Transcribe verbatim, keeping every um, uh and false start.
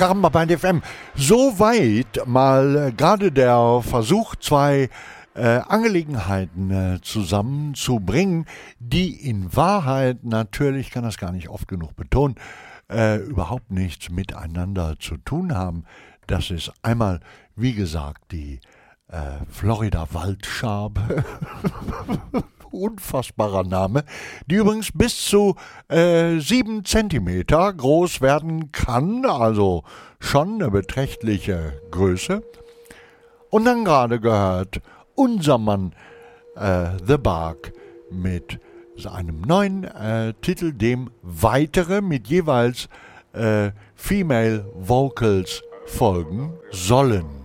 Caramba Band F M. Soweit mal äh, gerade der Versuch, zwei äh, Angelegenheiten äh, zusammenzubringen, die in Wahrheit, natürlich kann das gar nicht oft genug betonen, äh, überhaupt nichts miteinander zu tun haben. Das ist einmal, wie gesagt, die äh, Florida-Waldschabe. Unfassbarer Name, die übrigens bis zu äh, sieben Zentimeter groß werden kann, also schon eine beträchtliche Größe. Und dann gerade gehört unser Mann äh, The Bark mit seinem neuen äh, Titel, dem weitere mit jeweils äh, Female Vocals folgen sollen.